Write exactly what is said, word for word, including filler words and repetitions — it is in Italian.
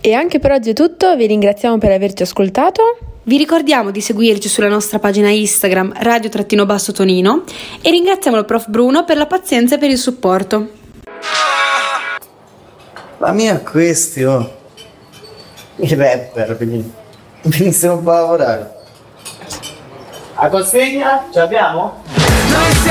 E anche per oggi è tutto, vi ringraziamo per averci ascoltato. Vi ricordiamo di seguirci sulla nostra pagina Instagram radio-tonino e ringraziamo il prof Bruno per la pazienza e per il supporto. La mia questione, i rapper venissero a lavorare. A consegna ce l'abbiamo?